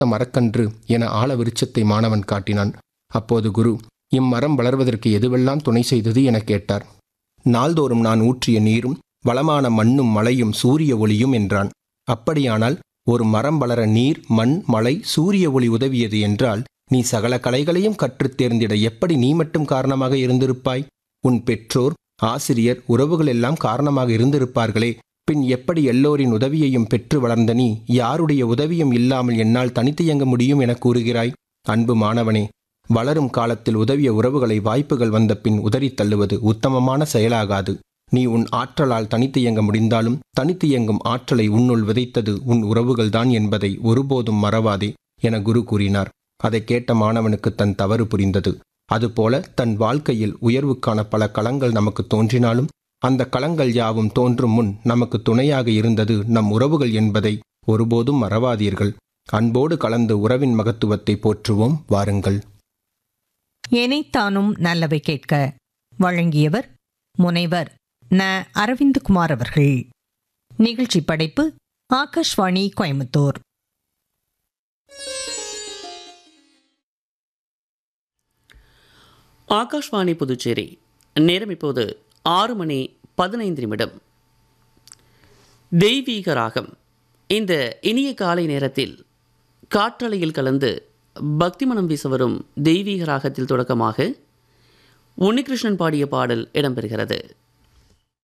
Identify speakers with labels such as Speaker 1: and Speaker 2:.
Speaker 1: மரக்கன்று என ஆல விருட்சத்தை மாணவன் காட்டினான். அப்போது குரு, இம்மரம் வளர்வதற்கு எதுவெல்லாம் துணை செய்தது என கேட்டார். நாள்தோறும் நான் ஊற்றிய நீரும் வளமான மண்ணும் மழையும் சூரிய ஒளியும் என்றான். அப்படியானால் ஒரு மரம் வளர நீர், மண், மழை, சூரிய ஒளி உதவியது என்றால் நீ சகல கலைகளையும் கற்றுத் தேர்ந்திட எப்படி நீ மட்டும் காரணமாக இருந்திருப்பாய்? உன் பெற்றோர், ஆசிரியர், உறவுகள் எல்லாம் காரணமாக இருந்திருப்பார்களே. பின் எப்படி எல்லோரின் உதவியையும் பெற்று வளர்ந்த நீ யாருடைய உதவியும் இல்லாமல் என்னால் தனித்து இயங்க முடியும் என கூறுகிறாய்? அன்பு மாணவனே, வளரும் காலத்தில் உதவிய உறவுகளை வாய்ப்புகள் வந்த பின் உதறித் தள்ளுவது உத்தமமான செயலாகாது. நீ உன் ஆற்றலால் தனித்து இயங்க முடிந்தாலும் தனித்து இயங்கும் ஆற்றலை உன்னுள் விதைத்தது உன் உறவுகள்தான் என்பதை ஒருபோதும் மறவாதே என குரு கூறினார். அதை கேட்ட மாணவனுக்கு தன் தவறு புரிந்தது. அதுபோல தன் வாழ்க்கையில் உயர்வுக்கான பல களங்கள் நமக்கு தோன்றினாலும் அந்த களங்கள் யாவும் தோன்றும் முன் நமக்கு துணையாக இருந்தது நம் உறவுகள் என்பதை ஒருபோதும் மறவாதீர்கள். அன்போடு கலந்து உறவின் மகத்துவத்தை போற்றுவோம் வாருங்கள்.
Speaker 2: எனைத்தானும் நல்லவை கேட்க வழங்கியவர் முனைவர் ந. அரவிந்த்குமார் அவர்கள். நிகழ்ச்சி படைப்பு ஆகாஷ்வாணி கோயம்புத்தூர்.
Speaker 3: ஆகாஷ்வாணி புதுச்சேரி. நேரம் இப்போது 6:15. தெய்வீக ராகம். இந்த இனிய காலை நேரத்தில் காற்றலையில் கலந்து பக்தி மனம் வீச வரும் தெய்வீக ராகத்தில் தொடக்கமாக உன்னிகிருஷ்ணன் பாடிய பாடல் இடம்பெறுகிறது.